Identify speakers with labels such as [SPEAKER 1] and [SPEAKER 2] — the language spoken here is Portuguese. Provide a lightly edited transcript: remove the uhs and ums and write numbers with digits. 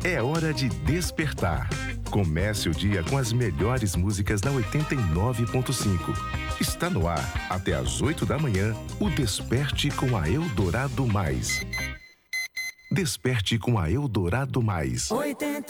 [SPEAKER 1] É hora de despertar. Comece o dia com as melhores músicas da 89.5. Está no ar, até às 8 da manhã, o Desperte com a Eldorado Mais. Desperte com a Eldorado Mais.
[SPEAKER 2] 89.5